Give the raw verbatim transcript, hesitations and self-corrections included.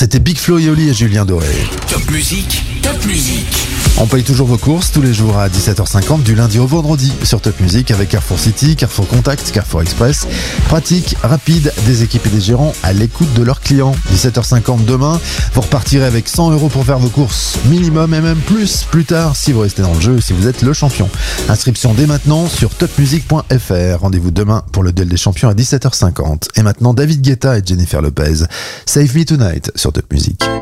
C'était Big Flo et Oli et Julien Doré. Top musique, top musique. On paye toujours vos courses tous les jours à dix-sept heures cinquante du lundi au vendredi sur Top Music avec Carrefour City, Carrefour Contact, Carrefour Express. Pratique, rapide, des équipes et des gérants à l'écoute de leurs clients. dix-sept heures cinquante demain, vous repartirez avec cent euros pour faire vos courses minimum et même plus plus tard si vous restez dans le jeu, si vous êtes le champion. Inscription dès maintenant sur top music point f r. Rendez-vous demain pour le duel des champions à dix-sept heures cinquante. Et maintenant David Guetta et Jennifer Lopez. Save Me Tonight sur Top Music.